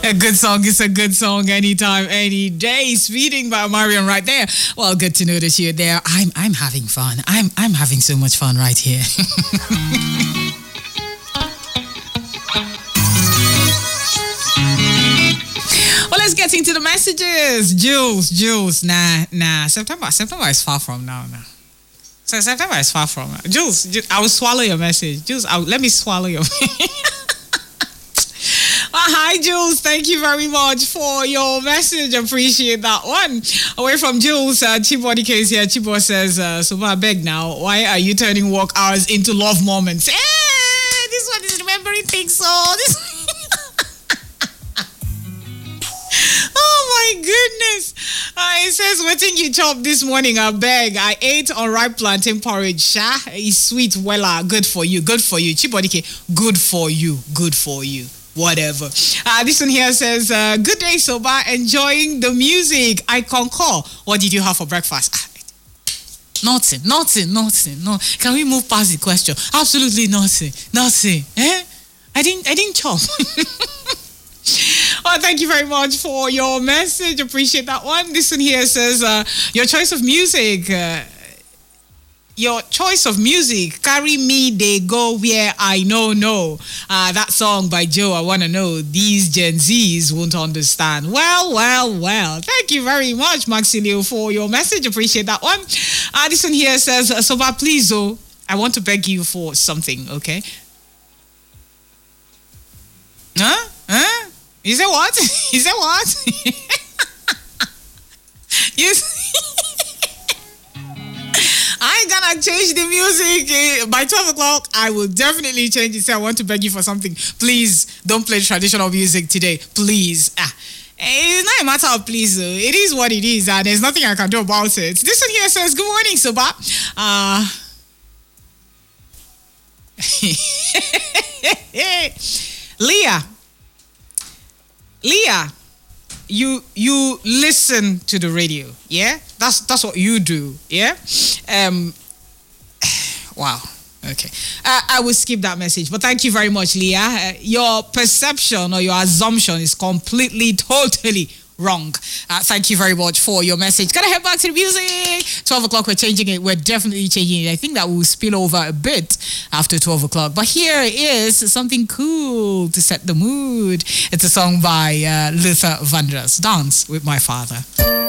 A good song is a good song anytime, any day. Speeding by Marion right there. Well, good to know that you're there. I'm having fun. I'm having so much fun right here. Well, let's get into the messages. Jules. Nah. September is far from now. So September is far from now. Jules, I will swallow your message. Jules, let me swallow your Hi, Jules. Thank you very much for your message. Appreciate that one. Away from Jules, Chibodi case here. Chibo says, so I beg now, why are you turning work hours into love moments? This one is remembering things. So this. Oh my goodness. It says, what thing you chopped this morning? I beg. I ate unripe plantain porridge. Sha, it's sweet. Well, good for you. Chibodi, good for you. Whatever. This one here says, good day, Soba. Enjoying the music. I concur. What did you have for breakfast? Nothing. No. Can we move past the question? Absolutely nothing. I didn't chop. Well, thank you very much for your message. Appreciate that one. This one here says, your choice of music. Carry me, they go where I know. That song by Joe, I want to know. These Gen Zs won't understand. Well. Thank you very much, Maxilio, for your message. Appreciate that one. This one here says, Soba, please, I want to beg you for something, okay? Huh? You say what? I ain't gonna change the music. By 12 o'clock, I will definitely change it. Say, I want to beg you for something. Please, don't play traditional music today. Please. It's not a matter of please. It is what it is, and there's nothing I can do about it. This one here says, good morning, Soba. Leah, you listen to the radio, yeah? That's what you do, yeah? Wow. Okay. I will skip that message, but thank you very much, Leah. Your perception or your assumption is completely, totally wrong. Thank you very much for your message. Gotta head back to the music. 12 o'clock, we're changing it. We're definitely changing it. I think that will spill over a bit after 12 o'clock. But here is something cool to set the mood. It's a song by Luther Vandross, Dance with My Father.